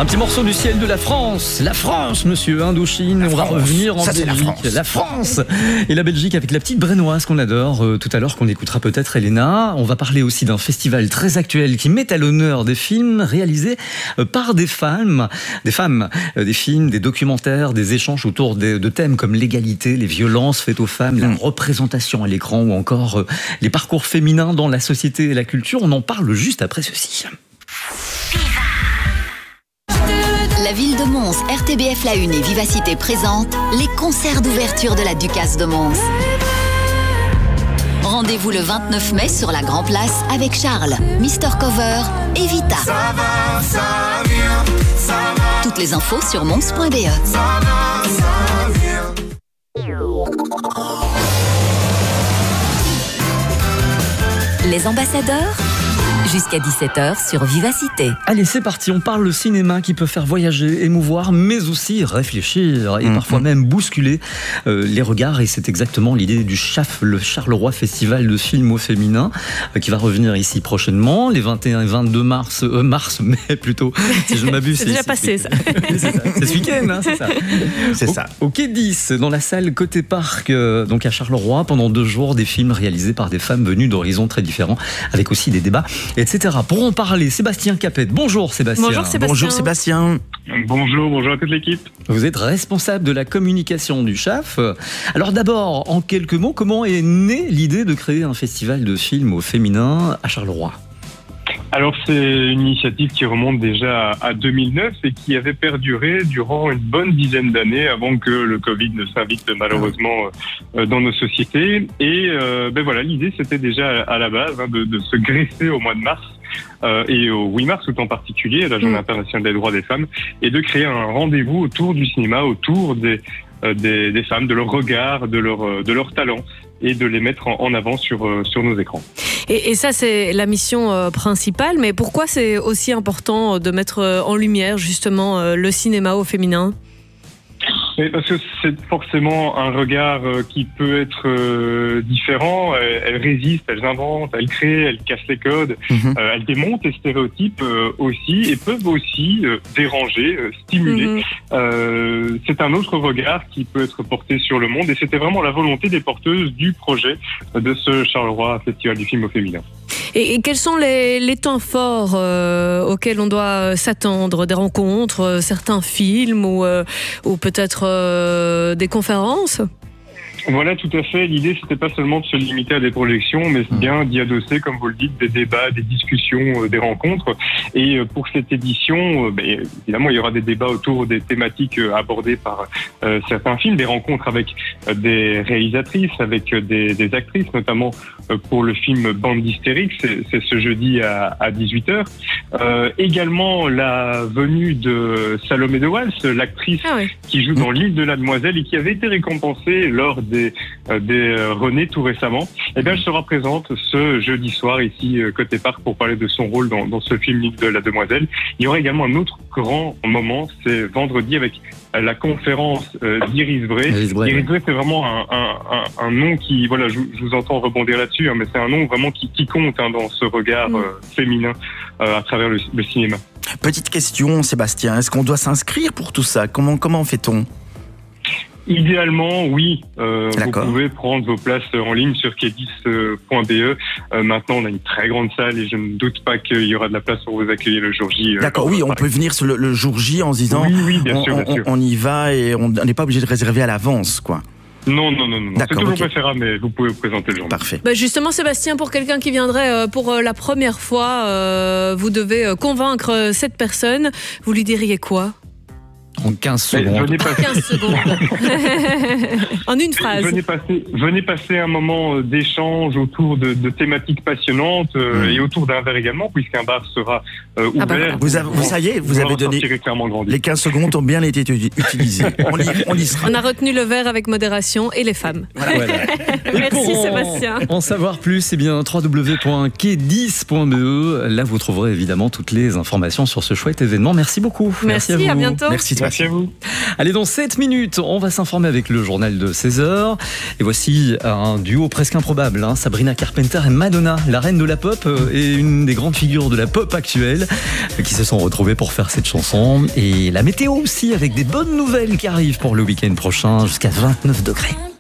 Un petit morceau du ciel de la France, monsieur Indochine. On va revenir en Belgique. La France et la Belgique avec la petite Brennoise qu'on adore tout à l'heure, qu'on écoutera peut-être, Elena. On va parler aussi d'un festival très actuel qui met à l'honneur des films réalisés par des femmes, des films, des documentaires, des échanges autour de thèmes comme l'égalité, les violences faites aux femmes, la représentation à l'écran ou encore les parcours féminins dans la société et la culture. On en parle juste après ceci. La ville de Mons, RTBF La Une et Vivacité présentent les concerts d'ouverture de la Ducasse de Mons. Rendez-vous le 29 mai sur la Grand Place avec Charles, Mister Cover et Vita. Ça va, ça vient, ça va. Toutes les infos sur mons.be. Ça va, ça vient. Les ambassadeurs, jusqu'à 17h sur Vivacité. Allez, c'est parti, on parle le cinéma qui peut faire voyager, émouvoir, mais aussi réfléchir et parfois même bousculer les regards. Et c'est exactement l'idée du CHAF, le Charleroi Festival de films au féminin, qui va revenir ici prochainement, les 21 et 22 mars, mai plutôt, si je ne m'abuse. C'est déjà passé, ça. C'est ce week-end, hein, c'est ça. C'est ça. Au Quai 10, dans la salle Côté Parc, donc à Charleroi, pendant 2 jours, des films réalisés par des femmes venues d'horizons très différents, avec aussi des débats, etc. Pour en parler, Sébastien Capet. Bonjour Sébastien. Bonjour Sébastien. Bonjour Sébastien. Bonjour à toute l'équipe. Vous êtes responsable de la communication du CHAF. Alors d'abord, en quelques mots, comment est née l'idée de créer un festival de films au féminin à Charleroi ? Alors c'est une initiative qui remonte déjà à 2009 et qui avait perduré durant une bonne dizaine d'années avant que le Covid ne s'invite malheureusement dans nos sociétés. Et voilà, l'idée c'était déjà à la base de se greffer au mois de mars et au 8 mars tout en particulier, à la Journée internationale des droits des femmes, et de créer un rendez-vous autour du cinéma, autour des femmes, de leur regard, de leur talent, et de les mettre en avant sur nos écrans. Et ça, c'est la mission principale, mais pourquoi c'est aussi important de mettre en lumière justement le cinéma au féminin ? Parce que c'est forcément un regard qui peut être différent. Elles résistent, elles inventent, elles créent, elles cassent les codes, elles démontent les stéréotypes aussi, et peuvent aussi déranger, stimuler. C'est un autre regard qui peut être porté sur le monde, et c'était vraiment la volonté des porteuses du projet de ce Charleroi Festival du film au féminin. Et quels sont les temps forts auxquels on doit s'attendre ? Des rencontres, certains films ou peut-être des conférences ? Voilà, tout à fait. L'idée, c'était pas seulement de se limiter à des projections, mais bien d'y adosser, comme vous le dites, des débats, des discussions, des rencontres. Et pour cette édition, évidemment, il y aura des débats autour des thématiques abordées par certains films, des rencontres avec des réalisatrices, avec des actrices, notamment pour le film Bande d'hystériques, c'est ce jeudi à 18h. Également la venue de Salomé de Wals, l'actrice qui joue dans L'île de la Demoiselle et qui avait été récompensée lors des René tout récemment. Eh bien, elle sera présente ce jeudi soir ici Côté Parc pour parler de son rôle dans ce film L'île de la Demoiselle. Il y aura également un autre grand moment, c'est vendredi avec la conférence d'Iris Bray. Iris Bray, c'est vraiment un nom qui, voilà, je vous entends rebondir là-dessus, mais c'est un nom vraiment qui compte dans ce regard féminin à travers le cinéma. Petite question, Sébastien, est-ce qu'on doit s'inscrire pour tout ça ? Comment fait-on ? Idéalement, oui. Vous pouvez prendre vos places en ligne sur quai10.be. Maintenant, on a une très grande salle et je ne doute pas qu'il y aura de la place pour vous accueillir le jour J. D'accord, oui, on peut venir sur le jour J en se disant bien sûr. On y va et on n'est pas obligé de réserver à l'avance, quoi. Non. C'est toujours préférable, mais vous pouvez vous présenter le jour. Parfait. Justement, Sébastien, pour quelqu'un qui viendrait pour la première fois, vous devez convaincre cette personne. Vous lui diriez quoi ? En 15 secondes. 15 secondes. En une phrase. Venez passer un moment d'échange autour de thématiques passionnantes et autour d'un verre également, puisqu'un bar sera ouvert. Vous avez donné. Les 15 secondes ont bien été utilisées. On y sera. On a retenu le verre avec modération et les femmes. Voilà. Merci Sébastien. En savoir plus, www.quai10.be. Là, vous trouverez évidemment toutes les informations sur ce chouette événement. Merci beaucoup. Merci, à bientôt. Merci Sébastien. Merci à vous. Allez, dans 7 minutes, on va s'informer avec le journal de 16h. Et voici un duo presque improbable, hein, Sabrina Carpenter et Madonna, la reine de la pop et une des grandes figures de la pop actuelle, qui se sont retrouvées pour faire cette chanson. Et la météo aussi, avec des bonnes nouvelles qui arrivent pour le week-end prochain, jusqu'à 29 degrés.